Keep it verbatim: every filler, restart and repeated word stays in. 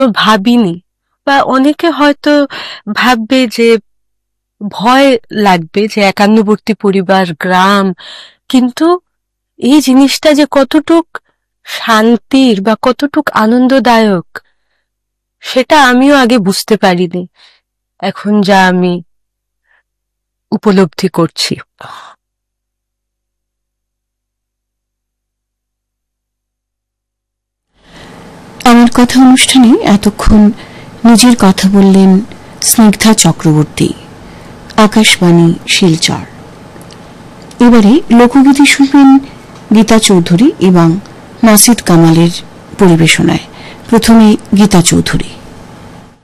ভাবিনি, বা অনেকে হয়তো ভাববে যে ভয় লাগবে যে একান্নবর্তী পরিবার, গ্রাম, কিন্তু এই জিনিসটা যে কতটুক শান্তির বা কতটুক আনন্দদায়ক সেটা আমিও আগে বুঝতে পারিনি, এখন যা আমি উপলব্ধি করছি। আমার কথা অনুষ্ঠানে এতক্ষণ নিজের কথা বললেন স্নিগ্ধা চক্রবর্তী, আকাশবাণী শিলচর। এবারে লোকগীতি শুনবেন গীতা চৌধুরী এবং নাসিদ কামালের পরিবেশনায়। প্রথমে গীতা চৌধুরী।